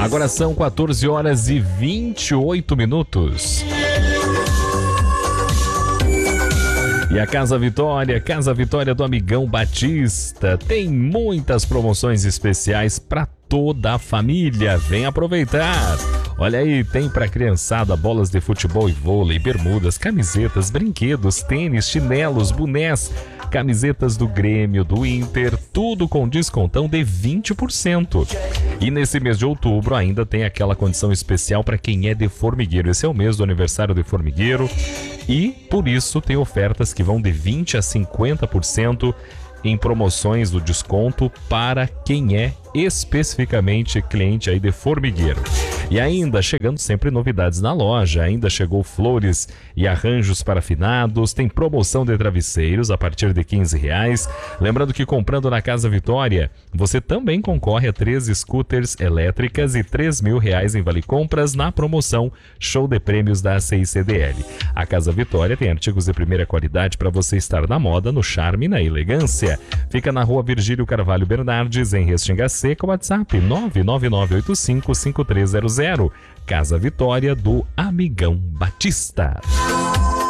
Agora são 14 horas e 28 minutos. E a Casa Vitória do Amigão Batista, tem muitas promoções especiais para toda a família. Vem aproveitar! Olha aí, tem para criançada bolas de futebol e vôlei, bermudas, camisetas, brinquedos, tênis, chinelos, bonés, camisetas do Grêmio, do Inter, tudo com descontão de 20%. E nesse mês de outubro ainda tem aquela condição especial para quem é de Formigueiro. Esse é o mês do aniversário de Formigueiro e, por isso, tem ofertas que vão de 20% a 50% em promoções do desconto para quem é especificamente cliente aí de Formigueiro. E ainda chegando sempre novidades na loja, ainda chegou flores e arranjos para finados, tem promoção de travesseiros a partir de R$15. Lembrando que comprando na Casa Vitória, você também concorre a 3 scooters elétricas e R$3.000 em vale compras na promoção Show de Prêmios da ACI CDL. A Casa Vitória tem artigos de primeira qualidade para você estar na moda, no charme e na elegância. Fica na rua Virgílio Carvalho Bernardes, em Restinga Seca, WhatsApp 999855300. Casa Vitória do Amigão Batista.